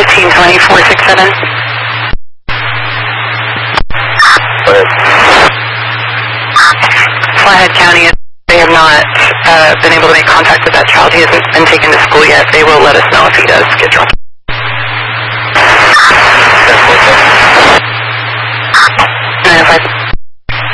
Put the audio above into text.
1520-467. Flathead County, they have not been able to make contact with that child. He hasn't been taken to school yet. They will let us know if he does get dropped.